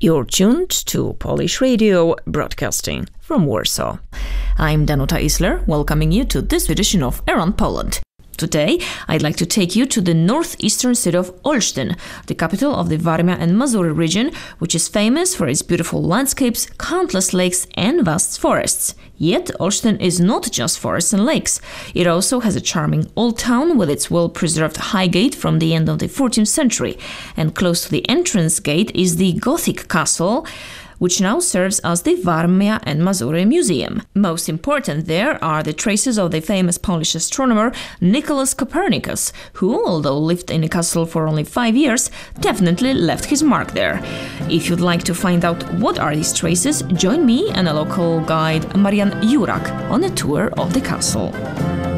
You're tuned to Polish Radio, broadcasting from Warsaw. I'm Danuta Isler, welcoming you to this edition of Around Poland. Today, I'd like to take you to the northeastern city of Olsztyn, the capital of the Warmia and Mazury region, which is famous for its beautiful landscapes, countless lakes and vast forests. Yet, Olsztyn is not just forests and lakes. It also has a charming old town with its well-preserved high gate from the end of the 14th century. And close to the entrance gate is the Gothic castle, which now serves as the Warmia and Mazury Museum. Most important there are the traces of the famous Polish astronomer Nicholas Copernicus, who, although lived in the castle for only 5 years, definitely left his mark there. If you'd like to find out what are these traces, join me and a local guide, Marian Jurak, on a tour of the castle.